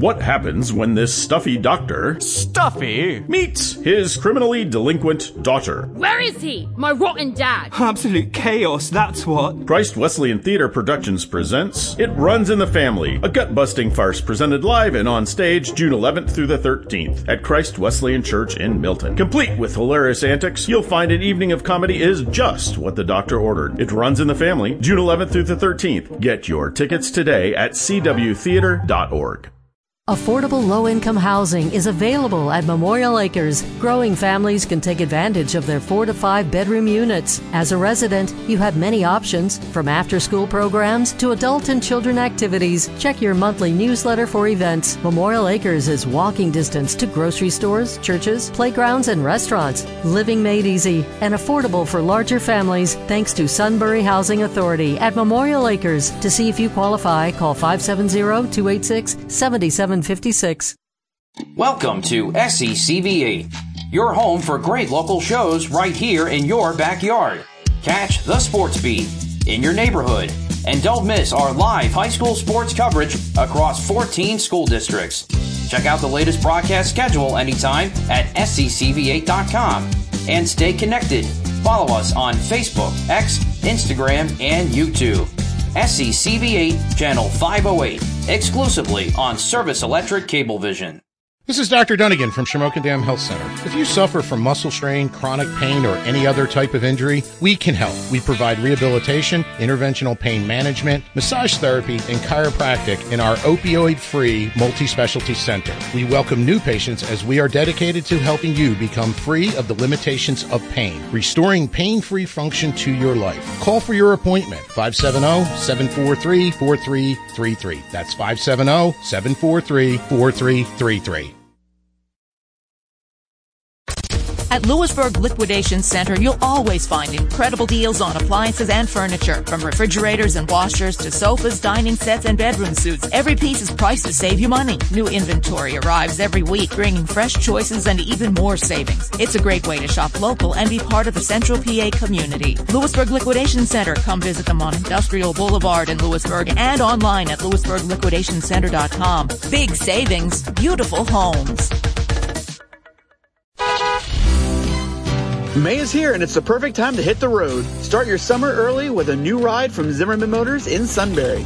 What happens when this stuffy doctor meets his criminally delinquent daughter? Where is he? My rotten dad. Absolute chaos, that's what. Christ Wesleyan Theater Productions presents It Runs in the Family, a gut-busting farce presented live and on stage June 11th through the 13th at Christ Wesleyan Church in Milton. Complete with hilarious antics, you'll find an evening of comedy is just what the doctor ordered. It Runs in the Family, June 11th through the 13th. Get your tickets today at cwtheater.org. Affordable low-income housing is available at Memorial Acres. Growing families can take advantage of their 4 to 5 bedroom units. As a resident, you have many options, from after-school programs to adult and children activities. Check your monthly newsletter for events. Memorial Acres is walking distance to grocery stores, churches, playgrounds, and restaurants. Living made easy and affordable for larger families thanks to Sunbury Housing Authority at Memorial Acres. To see if you qualify, call 570-286-7756. Welcome to SECVA, your home for great local shows right here in your backyard. Catch the Sports Beat in your neighborhood, and don't miss our live high school sports coverage across 14 school districts. Check out the latest broadcast schedule anytime at SECVA.com and stay connected. Follow us on Facebook, X, Instagram, and YouTube. SECV8 Channel 508, exclusively on Service Electric Cablevision. This is Dr. Dunnigan from Shamokin Dam Health Center. If you suffer from muscle strain, chronic pain, or any other type of injury, we can help. We provide rehabilitation, interventional pain management, massage therapy, and chiropractic in our opioid-free multi-specialty center. We welcome new patients as we are dedicated to helping you become free of the limitations of pain, restoring pain-free function to your life. Call for your appointment, 570-743-4333. That's 570-743-4333. At Lewisburg Liquidation Center, you'll always find incredible deals on appliances and furniture. From refrigerators and washers to sofas, dining sets, and bedroom suites, every piece is priced to save you money. New inventory arrives every week, bringing fresh choices and even more savings. It's a great way to shop local and be part of the Central PA community. Lewisburg Liquidation Center. Come visit them on Industrial Boulevard in Lewisburg and online at lewisburgliquidationcenter.com. Big savings, beautiful homes. May is here, and it's the perfect time to hit the road. Start your summer early with a new ride from Zimmerman Motors in Sunbury.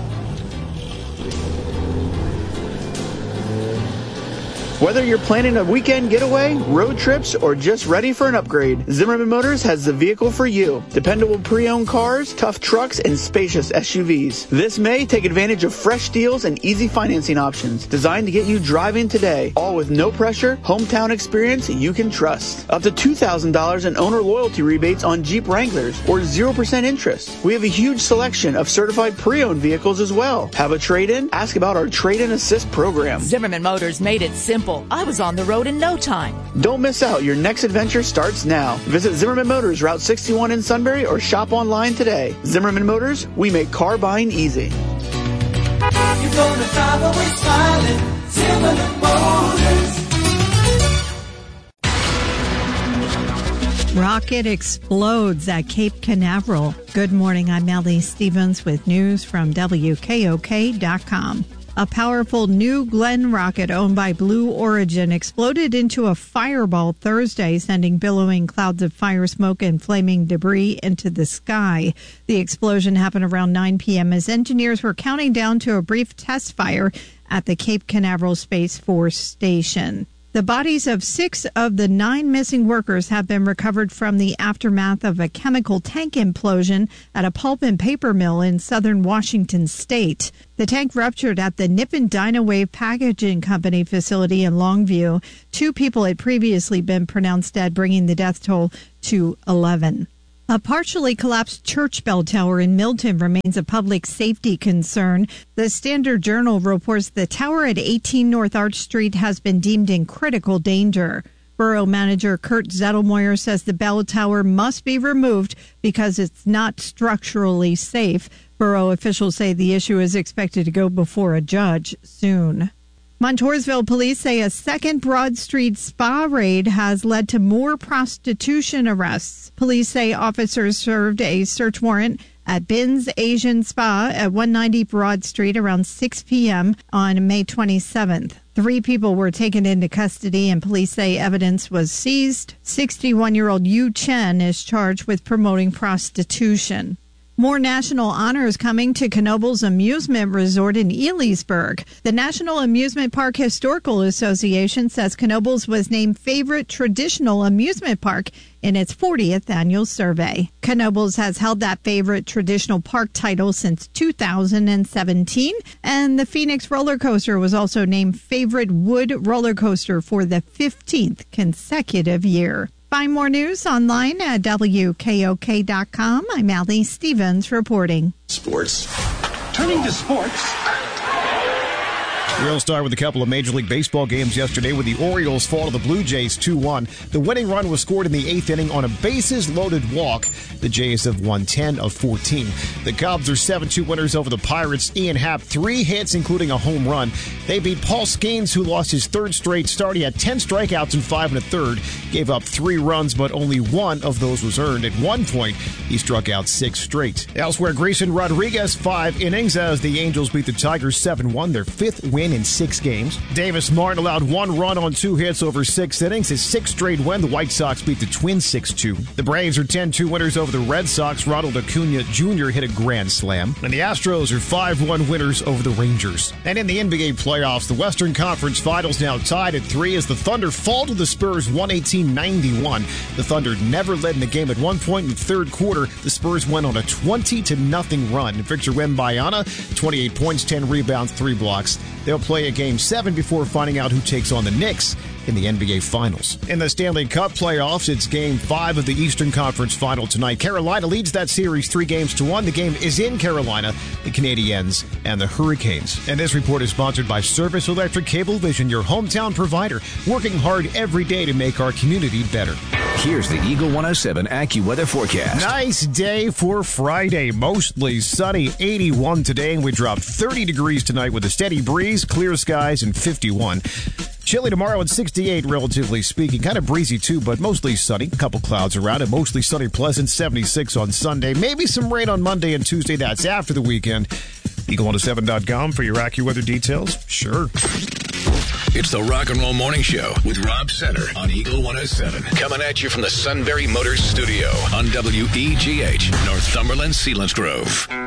Whether you're planning a weekend getaway, road trips, or just ready for an upgrade, Zimmerman Motors has the vehicle for you. Dependable pre-owned cars, tough trucks, and spacious SUVs. This May, take advantage of fresh deals and easy financing options designed to get you driving today, all with no pressure, hometown experience you can trust. Up to $2,000 in owner loyalty rebates on Jeep Wranglers or 0% interest. We have a huge selection of certified pre-owned vehicles as well. Have a trade-in? Ask about our trade-in assist program. Zimmerman Motors made it simple. I was on the road in no time. Don't miss out. Your next adventure starts now. Visit Zimmerman Motors, Route 61 in Sunbury, or shop online today. Zimmerman Motors, we make car buying easy. You're gonna drive away smiling. Zimmerman Motors. Rocket explodes at Cape Canaveral. Good morning. I'm Melly Stevens with news from WKOK.com. A powerful New Glenn rocket owned by Blue Origin exploded into a fireball Thursday, sending billowing clouds of fire, smoke, and flaming debris into the sky. The explosion happened around 9 p.m. as engineers were counting down to a brief test fire at the Cape Canaveral Space Force Station. The bodies of 6 of the 9 missing workers have been recovered from the aftermath of a chemical tank implosion at a pulp and paper mill in southern Washington state. The tank ruptured at the Nippon Dynawave Packaging Company facility in Longview. 2 people had previously been pronounced dead, bringing the death toll to 11. A partially collapsed church bell tower in Milton remains a public safety concern. The Standard Journal reports the tower at 18 North Arch Street has been deemed in critical danger. Borough Manager Kurt Zettelmoyer says the bell tower must be removed because it's not structurally safe. Borough officials say the issue is expected to go before a judge soon. Montoursville police say a second Broad Street spa raid has led to more prostitution arrests. Police say officers served a search warrant at Bin's Asian Spa at 190 Broad Street around 6 p.m. on May 27th. 3 people were taken into custody and police say evidence was seized. 61-year-old Yu Chen is charged with promoting prostitution. More national honors coming to Knoebels Amusement Resort in Elysburg. The National Amusement Park Historical Association says Knoebels was named favorite traditional amusement park in its 40th annual survey. Knoebels has held that favorite traditional park title since 2017, and the Phoenix roller coaster was also named favorite wood roller coaster for the 15th consecutive year. Find more news online at WKOK.com. I'm Allie Stevens reporting. Sports. Turning to sports. We'll start with a couple of Major League Baseball games yesterday with the Orioles fall to the Blue Jays 2-1. The winning run was scored in the 8th inning on a bases-loaded walk. The Jays have won 10 of 14. The Cubs are 7-2 winners over the Pirates. Ian Happ, 3 hits, including a home run. They beat Paul Skeens, who lost his 3rd straight start. He had 10 strikeouts in 5 1/3, gave up 3 runs, but only 1 of those was earned. At one point, he struck out 6 straight. Elsewhere, Grayson Rodriguez, 5 innings as the Angels beat the Tigers 7-1, their 5th win in 6 games. Davis Martin allowed 1 run on 2 hits over 6 innings. His 6th straight win. The White Sox beat the Twins 6-2. The Braves are 10-2 winners over the Red Sox. Ronald Acuna Jr. hit a grand slam. And the Astros are 5-1 winners over the Rangers. And in the NBA playoffs, the Western Conference Finals now tied at 3 as the Thunder fall to the Spurs 118-91. The Thunder never led in the game at one point in the 3rd quarter. The Spurs went on a 20-0 run. Victor Wembanyama, 28 points, 10 rebounds, 3 blocks. They'll play a Game 7 before finding out who takes on the Knicks in the NBA Finals. In the Stanley Cup playoffs, it's Game 5 of the Eastern Conference Final tonight. Carolina leads that series 3-1. The game is in Carolina, the Canadiens and the Hurricanes. And this report is sponsored by Service Electric Cablevision, your hometown provider, working hard every day to make our community better. Here's the Eagle 107 AccuWeather forecast. Nice day for Friday. Mostly sunny, 81 today, and we dropped 30 degrees tonight with a steady breeze, clear skies, and 51. Chilly tomorrow at 68, relatively speaking. Kind of breezy, too, but mostly sunny. A couple clouds around it. Mostly sunny, pleasant, 76 on Sunday. Maybe some rain on Monday and Tuesday. That's after the weekend. Eagle107.com for your AccuWeather details. Sure. It's the Rock and Roll Morning Show with Rob Center on Eagle 107. Coming at you from the Sunbury Motors Studio on WEGH, Northumberland, Selinsgrove.